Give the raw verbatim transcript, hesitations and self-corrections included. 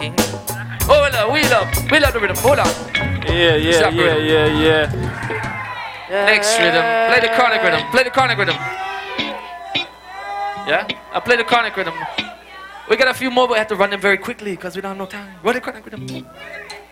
king. Oh, we love, we love, we love the rhythm. Hold on. Yeah, yeah, Slap yeah, rhythm. yeah, yeah. Next rhythm. Play the chronic rhythm. Play the chronic rhythm. Yeah? I play the chronic rhythm. We got a few more, but we have to run them very quickly because we don't have no time. Run the chronic rhythm.